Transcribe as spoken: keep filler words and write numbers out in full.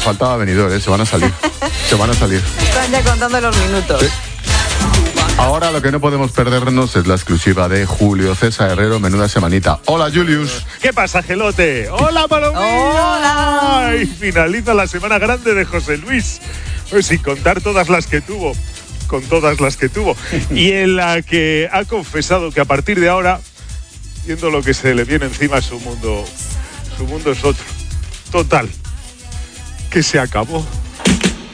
faltaba Benidorm, ¿eh? Se van a salir. Se van a salir. Están ya contando los minutos. Sí. Ahora lo que no podemos perdernos es la exclusiva de Julio César Herrero. Menuda semanita. Hola, Julius. ¿Qué pasa, Gelote? Hola, Palomilla. Hola. Y finaliza la semana grande de José Luis. Pues sin contar todas las que tuvo. Con todas las que tuvo. Y en la que ha confesado que a partir de ahora, viendo lo que se le viene encima, su mundo, su mundo es otro. Total. Que se acabó.